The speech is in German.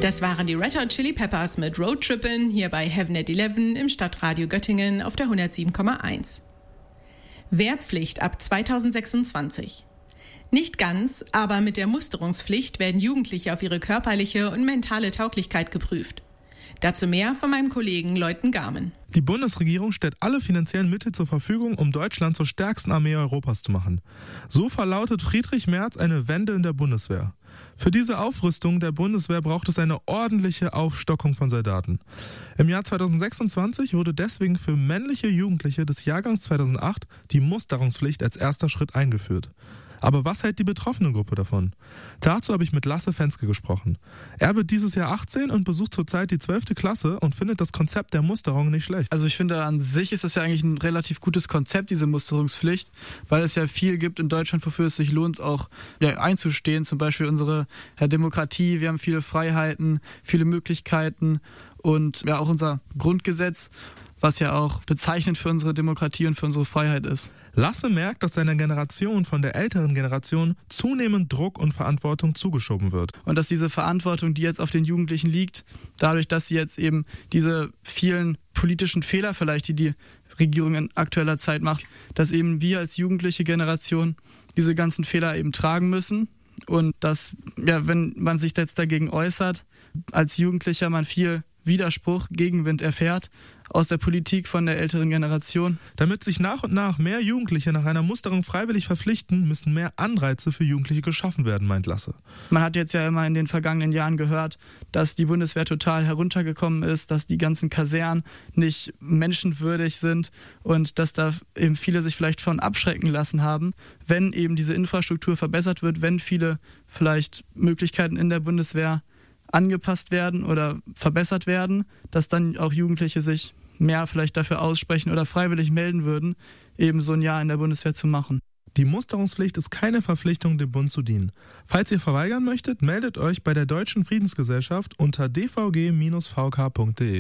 Das waren die Red Hot Chili Peppers mit Road Trippin' hier bei Heaven at 11 im Stadtradio Göttingen auf der 107,1. Wehrpflicht ab 2026. Nicht ganz, aber mit der Musterungspflicht werden Jugendliche auf ihre körperliche und mentale Tauglichkeit geprüft. Dazu mehr von meinem Kollegen Leuten Garmen. Die Bundesregierung stellt alle finanziellen Mittel zur Verfügung, um Deutschland zur stärksten Armee Europas zu machen. So verlautet Friedrich Merz eine Wende in der Bundeswehr. Für diese Aufrüstung der Bundeswehr braucht es eine ordentliche Aufstockung von Soldaten. Im Jahr 2026 wurde deswegen für männliche Jugendliche des Jahrgangs 2008 die Musterungspflicht als erster Schritt eingeführt. Aber was hält die betroffene Gruppe davon? Dazu habe ich mit Lasse Fenske gesprochen. Er wird dieses Jahr 18 und besucht zurzeit die 12. Klasse und findet das Konzept der Musterung nicht schlecht. Also ich finde, an sich ist das ja eigentlich ein relativ gutes Konzept, diese Musterungspflicht, weil es ja viel gibt in Deutschland, wofür es sich lohnt, auch einzustehen. Zum Beispiel unsere Demokratie, wir haben viele Freiheiten, viele Möglichkeiten und ja auch unser Grundgesetz, was ja auch bezeichnend für unsere Demokratie und für unsere Freiheit ist. Lasse merkt, dass seiner Generation von der älteren Generation zunehmend Druck und Verantwortung zugeschoben wird. Und dass diese Verantwortung, die jetzt auf den Jugendlichen liegt, dadurch, dass sie jetzt eben diese vielen politischen Fehler vielleicht, die die Regierung in aktueller Zeit macht, dass eben wir als jugendliche Generation diese ganzen Fehler eben tragen müssen. Und dass, ja, wenn man sich jetzt dagegen äußert, als Jugendlicher man viel Widerspruch, Gegenwind erfährt aus der Politik von der älteren Generation. Damit sich nach und nach mehr Jugendliche nach einer Musterung freiwillig verpflichten, müssen mehr Anreize für Jugendliche geschaffen werden, meint Lasse. Man hat jetzt ja immer in den vergangenen Jahren gehört, dass die Bundeswehr total heruntergekommen ist, dass die ganzen Kasernen nicht menschenwürdig sind und dass da eben viele sich vielleicht von abschrecken lassen haben. Wenn eben diese Infrastruktur verbessert wird, wenn viele vielleicht Möglichkeiten in der Bundeswehr angepasst werden oder verbessert werden, dass dann auch Jugendliche sich mehr vielleicht dafür aussprechen oder freiwillig melden würden, eben so ein Jahr in der Bundeswehr zu machen. Die Musterungspflicht ist keine Verpflichtung, dem Bund zu dienen. Falls ihr verweigern möchtet, meldet euch bei der Deutschen Friedensgesellschaft unter dvg-vk.de.